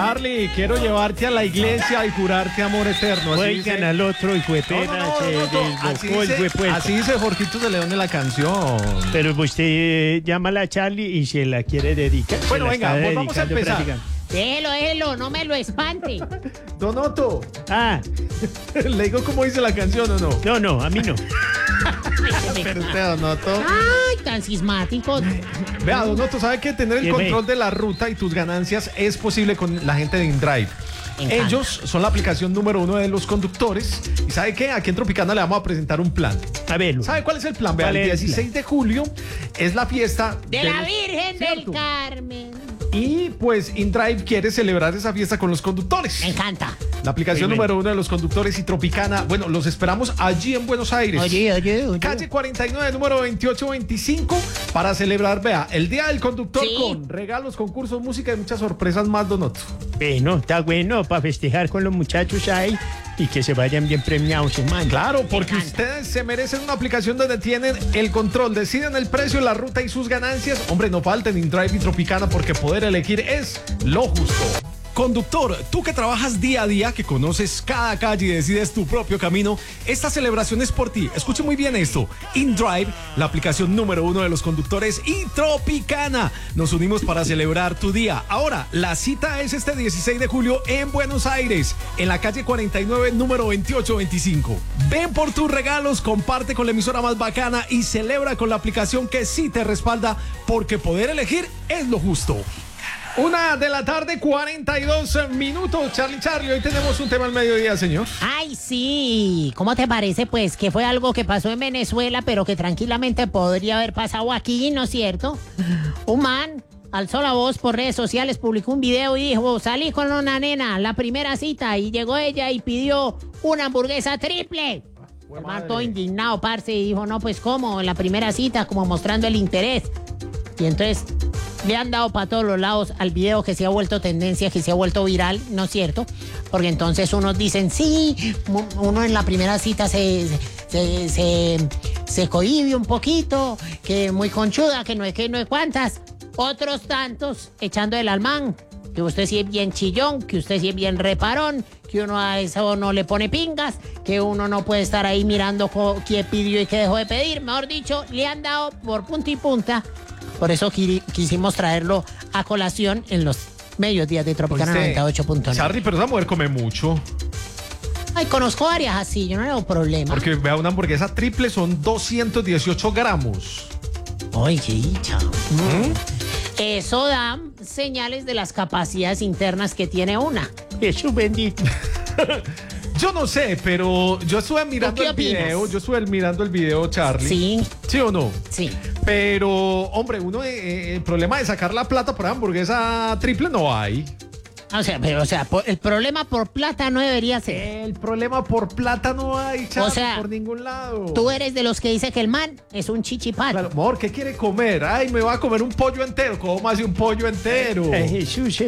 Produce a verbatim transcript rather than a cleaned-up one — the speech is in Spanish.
Charlie, quiero llevarte a la iglesia y jurarte amor eterno. Así Oigan dice... al otro y fue pena, No, no, no, se no, no, desbocó así el dice, huepueto. así dice Jorgito de León en la canción. Pero usted eh, llama a la Charlie y se la quiere dedicar. Bueno, se la venga, está pues vamos a dedicando empezar. prácticamente. Déjelo, déjelo, no me lo espante. Don Otto, Ah, ¿le digo cómo dice la canción o no? no, no, a mí no. Pero usted, Don Otto. Ay, tan sismático. Vea, Don Otto, ¿sabe que tener el ¿Qué control fue? de la ruta y tus ganancias es posible con la gente de InDrive? Me encanta. Ellos son la aplicación número uno de los conductores. ¿Y sabe qué? Aquí en Tropicana le vamos a presentar un plan. A ver, ¿Sabe cuál es el plan? Vea, ¿Cuál el es el dieciséis de julio es la fiesta De la los- Virgen ¿Cierto? del Carmen. Y pues InDrive quiere celebrar esa fiesta con los conductores. Me encanta. La aplicación Muy bien. número uno de los conductores y Tropicana. Bueno, los esperamos allí en Buenos Aires. Oye, oye, oye. Calle cuarenta y nueve, número veintiocho veinticinco, para celebrar, vea, el Día del Conductor Sí. con regalos, concursos, música y muchas sorpresas más, Don Otto. bueno, está bueno para festejar con los muchachos ahí y que se vayan bien premiados, hermano. Claro, porque encanta. ustedes se merecen una aplicación donde tienen el control, deciden el precio, la ruta y sus ganancias. Hombre, no falten InDrive y Tropicana porque poder elegir es lo justo. Conductor, tú que trabajas día a día, que conoces cada calle y decides tu propio camino, esta celebración es por ti. Escuche muy bien esto. InDrive, la aplicación número uno de los conductores, y Tropicana. Nos unimos para celebrar tu día. Ahora, la cita es este dieciséis de julio en Buenos Aires, en la calle cuarenta y nueve, número veintiocho veinticinco. Ven por tus regalos, comparte con la emisora más bacana y celebra con la aplicación que sí te respalda, porque poder elegir es lo justo. Una de la tarde, cuarenta y dos minutos. Charlie, Charlie, hoy tenemos un tema al mediodía, señor. Ay, sí. ¿Cómo te parece, pues, que fue algo que pasó en Venezuela, pero que tranquilamente podría haber pasado aquí, ¿no es cierto? Un man alzó la voz por redes sociales, publicó un video y dijo, salí con una nena, la primera cita, y llegó ella y pidió una hamburguesa triple. El man todo indignado, parce, y dijo, no, pues, ¿cómo? En la primera cita, como mostrando el interés. Y entonces le han dado para todos los lados al video que se ha vuelto tendencia, que se ha vuelto viral, ¿no es cierto? Porque entonces unos dicen, sí, mu- uno en la primera cita se, se, se, se cohíbe un poquito, que muy conchuda, que no es que no es cuantas. Otros tantos echando el almán, que usted sí es bien chillón, que usted sí es bien reparón, que uno a eso no le pone pingas, que uno no puede estar ahí mirando co- quién pidió y qué dejó de pedir. Mejor dicho, le han dado por punta y punta. Por eso qui- quisimos traerlo a colación en los medios días de Tropicana Oíste, noventa y ocho punto nueve. Charlie, pero esa mujer come mucho. Ay, conozco varias así, yo no le hago problema. Porque vea, una hamburguesa triple son doscientos dieciocho gramos. Ay, qué dicha. Eso da señales de las capacidades internas que tiene una. Jesús bendito. Yo no sé, pero yo estuve mirando qué el opinas? video. Yo estuve mirando el video, Charlie. Sí, ¿Sí o no? sí. Pero, hombre, uno eh, eh, el problema de sacar la plata por hamburguesa triple no hay. O sea, pero, o sea, por- el problema por plata no debería ser. El problema por plata no hay, Charlie, O sea, por ningún lado. Tú eres de los que dice que el man es un chichipato. Claro, amor, ¿qué quiere comer? Ay, me va a comer un pollo entero. ¿Cómo hace un pollo entero? Ay, Jesús,